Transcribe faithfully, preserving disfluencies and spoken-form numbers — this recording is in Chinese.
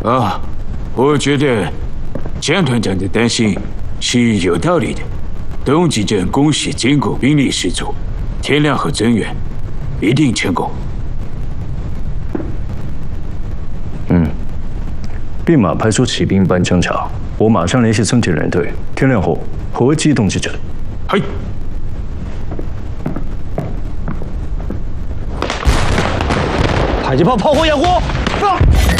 啊，我觉得江团长的担心是有道理的。东极镇攻势坚固，兵力十足，天亮后增援，一定成功。 嗯，兵马派出骑兵搬江桥，我马上联系村田人队，天亮后合击东极镇。 嘿。 迫击炮炮火掩护！啊！